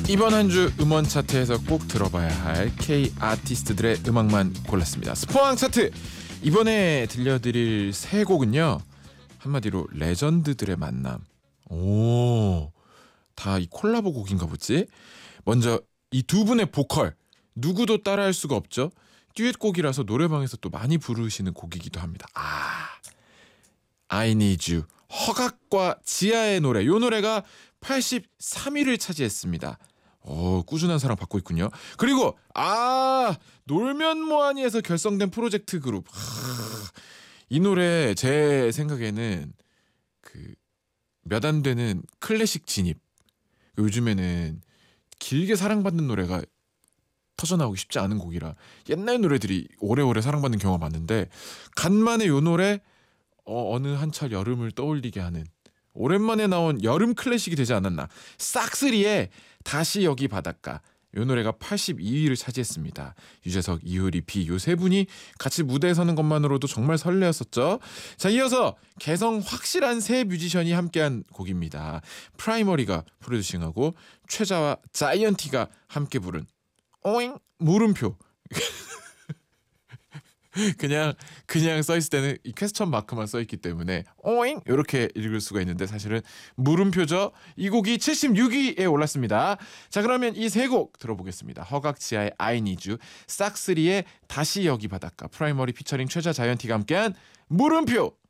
이번 한 주 음원 차트에서 꼭 들어봐야 할 K 아티스트들의 음악만 골랐습니다. 스포왕 차트! 이번에 들려드릴 세 곡은요, 한마디로 레전드들의 만남. 다 이 콜라보 곡인가 보지? 먼저 이 두 분의 보컬, 누구도 따라할 수가 없죠. 듀엣곡이라서 노래방에서 또 많이 부르시는 곡이기도 합니다. I Need You, 허각과 지아의 노래. 이 노래가 83위를 차지했습니다. 꾸준한 사랑 받고 있군요. 그리고 놀면 뭐하니에서 결성된 프로젝트 그룹. 이 노래 제 생각에는 그 몇 안 되는 클래식 진입. 요즘에는 길게 사랑받는 노래가 터져나오기 쉽지 않은 곡이라 옛날 노래들이 오래오래 사랑받는 경우가 많은데, 간만에 요 노래 어느 한철 여름을 떠올리게 하는 오랜만에 나온 여름 클래식이 되지 않았나. 싹쓰리의 다시 여기 바닷가. 요 노래가 82위를 차지했습니다. 유재석, 이효리, 비 요 세 분이 같이 무대에 서는 것만으로도 정말 설레었었죠. 자, 이어서 개성 확실한 세 뮤지션이 함께한 곡입니다. 프라이머리가 프로듀싱하고 최자와 자이언티가 함께 부른 오잉 물음표. 그냥 써있을 때는 이 퀘스천 마크만 써있기 때문에 오잉 이렇게 읽을 수가 있는데 사실은 물음표죠. 이 곡이 76위에 올랐습니다. 자, 그러면 이 세 곡 들어보겠습니다. 허각지아의 I Need You, 싹쓰리의 다시 여기 바닷가, 프라이머리 피처링 최자 자이언티가 함께한 물음표.